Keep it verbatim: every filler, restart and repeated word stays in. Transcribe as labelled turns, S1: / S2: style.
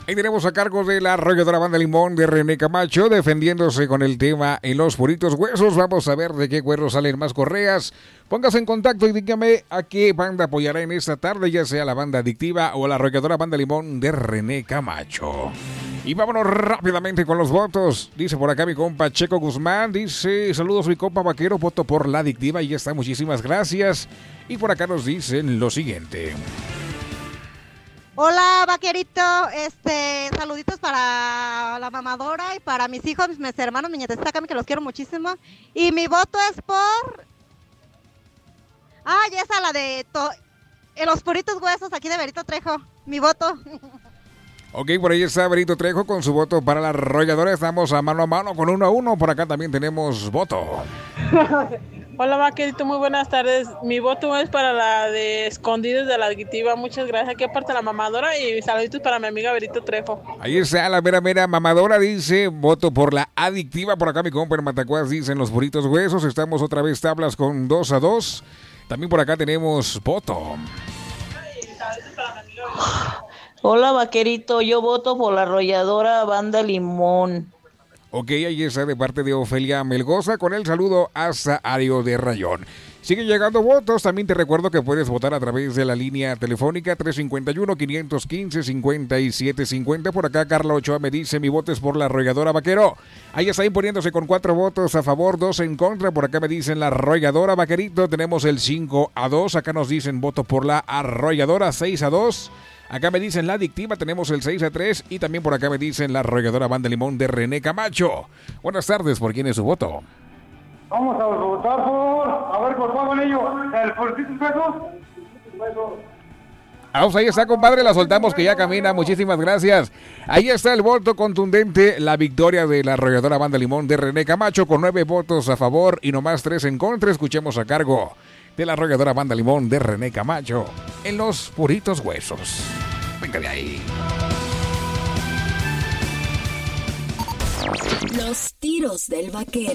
S1: Ahí tenemos a cargo de la arrolladora Banda Limón de René Camacho, defendiéndose con el tema en los puritos huesos. Vamos a ver de qué cuero salen más correas. Póngase en contacto y dígame a qué banda apoyará en esta tarde, ya sea la banda adictiva o la arrolladora Banda Limón de René Camacho. Y vámonos rápidamente con los votos. Dice por acá mi compa Checo Guzmán, dice, saludos mi compa vaquero, voto por la adictiva y ya está, muchísimas gracias. Y por acá nos dicen lo siguiente.
S2: Hola vaquerito, este, saluditos para la mamadora y para mis hijos, mis hermanos, mi nietecita Cami, que los quiero muchísimo. Y mi voto es por... Ah, ya esa la de to... en los puritos huesos aquí de Berito Trejo, mi voto.
S1: Ok, por ahí está Berito Trejo con su voto para la arrolladora. Estamos a mano a mano con uno a uno. Por acá también tenemos voto.
S3: Hola vaquerito, muy buenas tardes. Mi voto es para la de Escondidos de la Adictiva. Muchas gracias. Aquí aparte la mamadora y saluditos para mi amiga Berito Trejo.
S1: Ahí está la mera mera mamadora, dice, voto por la adictiva. Por acá mi compa en Matacuás dicen los puritos huesos. Estamos otra vez tablas con dos a dos. También por acá tenemos voto.
S4: Hola vaquerito, yo voto por la arrolladora Banda Limón.
S1: Ok, ahí está de parte de Ofelia Melgoza con el saludo hasta Ario de Rayón. Siguen llegando votos, también te recuerdo que puedes votar a través de la línea telefónica tres cinco uno, cinco uno cinco, cinco siete cinco cero. Por acá Carla Ochoa me dice, mi voto es por la arrolladora Vaquero. Ahí está imponiéndose con cuatro votos a favor, dos en contra. Por acá me dicen la arrolladora Vaquerito, tenemos el cinco a dos. Acá nos dicen voto por la arrolladora, seis a dos. Acá me dicen la adictiva, tenemos el seis a tres. Y también por acá me dicen la arrolladora Banda Limón de René Camacho. Buenas tardes, ¿por quién es su voto?
S5: Vamos a votar por... A ver, por favor, ellos. ¿El puritos huesos?
S1: Vamos, ahí está, compadre, la soltamos que ya camina, muchísimas gracias. Ahí está el voto contundente, la victoria de la arrolladora Banda Limón de René Camacho con nueve votos a favor y nomás tres en contra. Escuchemos a cargo de la arrolladora Banda Limón de René Camacho en los puritos huesos. Venga de ahí.
S6: Los tiros del vaquero.